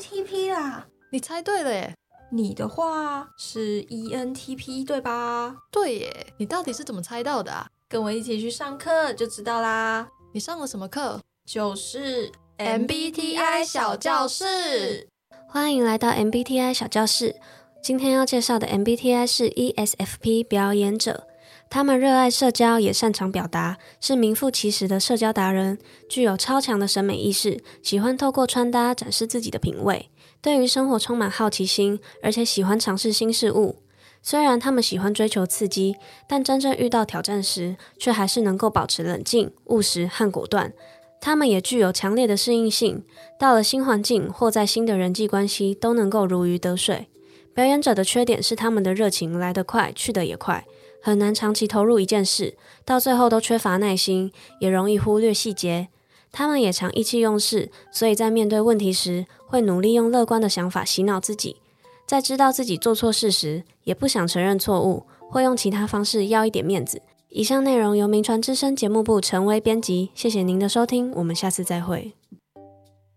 ENTP 啦。 你猜对了耶。 你的话是 ENTP 对吧？ 对耶，你到底是怎么猜到的啊？ 跟我一起去上课就知道啦。 你上了什么课？ 就是 MBTI 小教室。 欢迎来到 MBTI 小教室。今天要介绍的 MBTI 是 ESFP 表演者。他们热爱社交，也擅长表达，是名副其实的社交达人，具有超强的审美意识，喜欢透过穿搭展示自己的品味，对于生活充满好奇心，而且喜欢尝试新事物。虽然他们喜欢追求刺激，但真正遇到挑战时，却还是能够保持冷静、务实和果断。他们也具有强烈的适应性，到了新环境或在新的人际关系都能够如鱼得水。表演者的缺点是他们的热情来得快，去得也快，很难长期投入一件事，到最后都缺乏耐心，也容易忽略细节。他们也常意气用事，所以在面对问题时，会努力用乐观的想法洗脑自己。在知道自己做错事时，也不想承认错误，会用其他方式要一点面子。以上内容由名传之声节目部陈薇编辑，谢谢您的收听，我们下次再会。